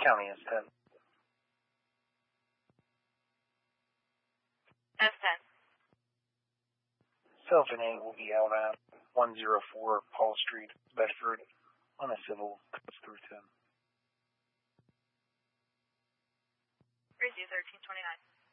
County is 10. S10. Sylvan 8 will be out at 104 Paul Street, Bedford, on a civil codes through 10. Breezy 1329.